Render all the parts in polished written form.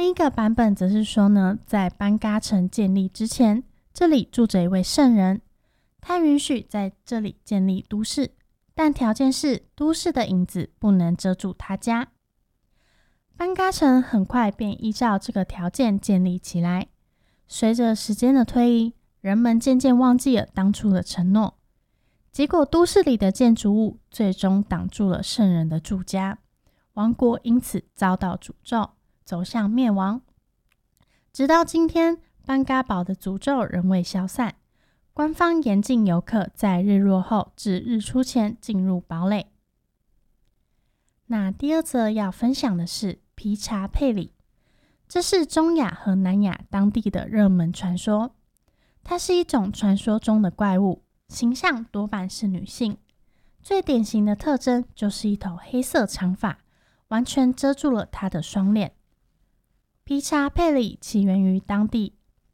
另一个版本则是说呢，在班嘎城建立之前，这里住着一位圣人，他允许在这里建立都市，但条件是都市的影子不能遮住他家。班嘎城很快便依照这个条件建立起来。随着时间的推移，人们渐渐忘记了当初的承诺，结果都市里的建筑物最终挡住了圣人的住家，王国因此遭到诅咒，走向灭亡。直到今天，班嘎堡的诅咒仍未消散，官方严禁游客在日落后至日出前进入堡垒。那第二则要分享的是皮查佩里，这是中亚和南亚当地的热门传说。它是一种传说中的怪物，形象多半是女性，最典型的特征就是一头黑色长发，完全遮住了她的双脸。皮查佩里起源于当地。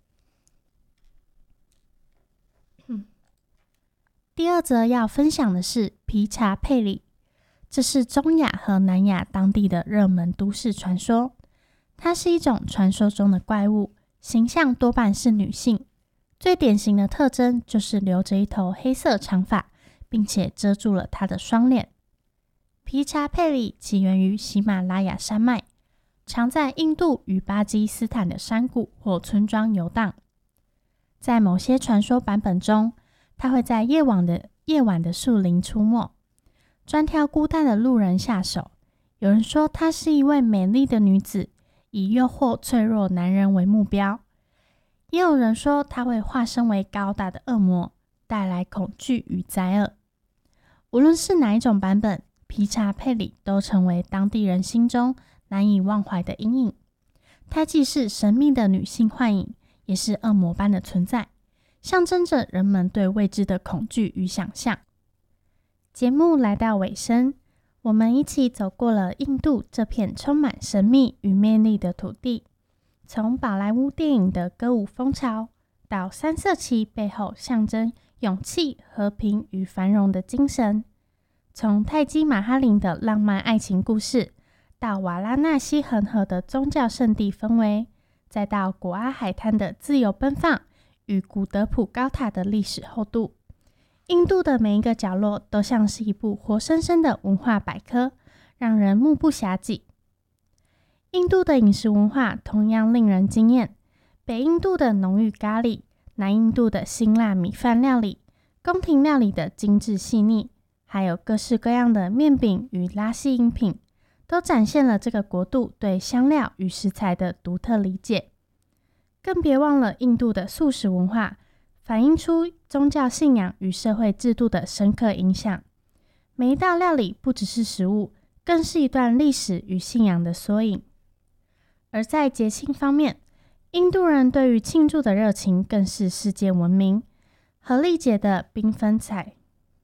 第二则要分享的是皮查佩里，这是中亚和南亚当地的热门都市传说。它是一种传说中的怪物，形象多半是女性，最典型的特征就是留着一头黑色长发，并且遮住了她的双脸。皮查佩里起源于喜马拉雅山脉，常在印度与巴基斯坦的山谷或村庄游荡。在某些传说版本中，它会在夜晚的树林出没，专挑孤单的路人下手。有人说她是一位美丽的女子，以诱惑脆弱男人为目标。也有人说她会化身为高大的恶魔，带来恐惧与灾厄。无论是哪一种版本，皮查佩里都成为当地人心中难以忘怀的阴影。她既是神秘的女性幻影，也是恶魔般的存在，象征着人们对未知的恐惧与想象。节目来到尾声，我们一起走过了印度这片充满神秘与魅力的土地，从宝莱坞电影的歌舞风潮，到三色旗背后象征勇气、和平与繁荣的精神，从泰姬玛哈陵的浪漫爱情故事，到瓦拉纳西恒河的宗教圣地氛围，再到果阿海滩的自由奔放与古德普高塔的历史厚度。印度的每一个角落都像是一部活生生的文化百科，让人目不暇接。印度的饮食文化同样令人惊艳，北印度的浓郁咖喱，南印度的辛辣米饭料理，宫廷料理的精致细腻，还有各式各样的面饼与拉西饮品，都展现了这个国度对香料与食材的独特理解。更别忘了印度的素食文化，反映出宗教信仰与社会制度的深刻影响。每一道料理不只是食物，更是一段历史与信仰的缩影。而在节庆方面，印度人对于庆祝的热情更是世界闻名。荷历节的缤纷彩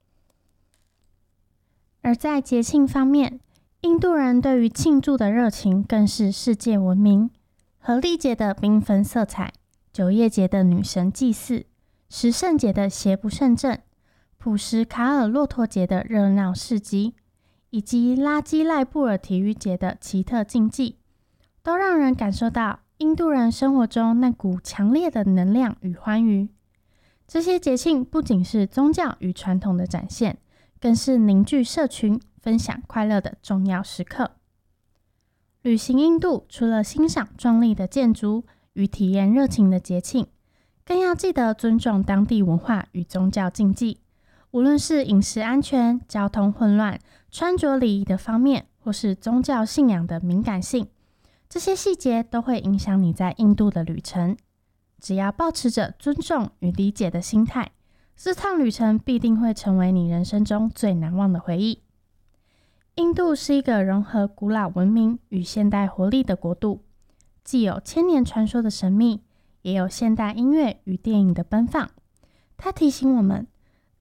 而在节庆方面，印度人对于庆祝的热情更是世界闻名。荷历节的缤纷色彩，九叶节的女神祭祀，十圣节的邪不胜正，普什卡尔骆驼节的热闹市集，以及拉基赖布尔体育节的奇特竞技，都让人感受到印度人生活中那股强烈的能量与欢愉。这些节庆不仅是宗教与传统的展现，更是凝聚社群、分享快乐的重要时刻。旅行印度，除了欣赏壮丽的建筑与体验热情的节庆，更要记得尊重当地文化与宗教禁忌。无论是饮食安全、交通混乱、穿着礼仪的方面，或是宗教信仰的敏感性，这些细节都会影响你在印度的旅程。只要保持着尊重与理解的心态，这趟旅程必定会成为你人生中最难忘的回忆。印度是一个融合古老文明与现代活力的国度，既有千年传说的神秘，也有现代音乐与电影的奔放。它提醒我们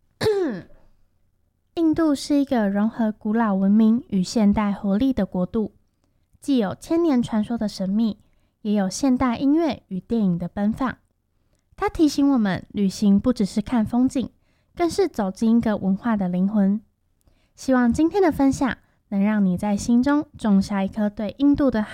印度是一个融合古老文明与现代活力的国度，既有千年传说的神秘，也有现代音乐与电影的奔放。它提醒我们，旅行不只是看风景，更是走进一个文化的灵魂。希望今天的分享能让你在心中种下一颗对印度的